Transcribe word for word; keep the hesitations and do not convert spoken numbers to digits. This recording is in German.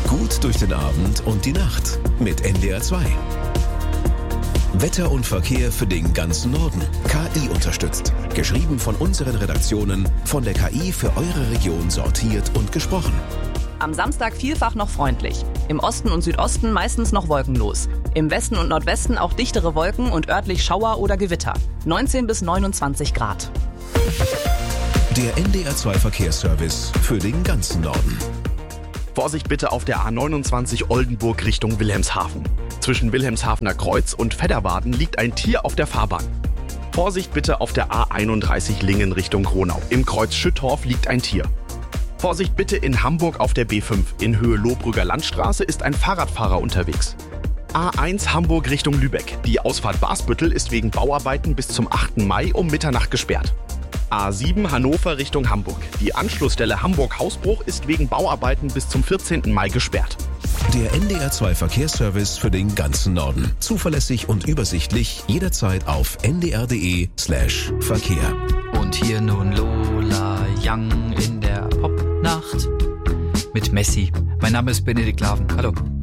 Gut durch den Abend und die Nacht mit N D R zwei. Wetter und Verkehr für den ganzen Norden. K I unterstützt. Geschrieben von unseren Redaktionen, von der K I für eure Region sortiert und gesprochen. Am Samstag vielfach noch freundlich. Im Osten und Südosten meistens noch wolkenlos. Im Westen und Nordwesten auch dichtere Wolken und örtlich Schauer oder Gewitter. neunzehn bis neunundzwanzig Grad. Der N D R zwei Verkehrsservice für den ganzen Norden. Vorsicht bitte auf der A neunundzwanzig Oldenburg Richtung Wilhelmshaven. Zwischen Wilhelmshavener Kreuz und Fedderwarden liegt ein Tier auf der Fahrbahn. Vorsicht bitte auf der A einunddreißig Lingen Richtung Gronau. Im Kreuz Schüttorf liegt ein Tier. Vorsicht bitte in Hamburg auf der B fünf. In Höhe Lohbrügger Landstraße ist ein Fahrradfahrer unterwegs. A eins Hamburg Richtung Lübeck. Die Ausfahrt Basbüttel ist wegen Bauarbeiten bis zum achten Mai um Mitternacht gesperrt. A sieben Hannover Richtung Hamburg. Die Anschlussstelle Hamburg-Hausbruch ist wegen Bauarbeiten bis zum vierzehnten Mai gesperrt. Der N D R zwei Verkehrsservice für den ganzen Norden. Zuverlässig und übersichtlich, jederzeit auf n d r punkt d e slash Verkehr. Und hier nun Lola Young in der Popnacht mit Messi. Mein Name ist Benedikt Laven. Hallo.